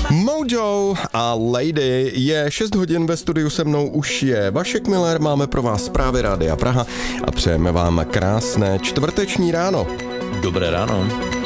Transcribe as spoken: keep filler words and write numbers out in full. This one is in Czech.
Mojo a Lady, je šest hodin, ve studiu se mnou už je Vašek Miller, máme pro vás zprávy Rádia Praha a přejeme vám krásné čtvrteční ráno. Dobré ráno.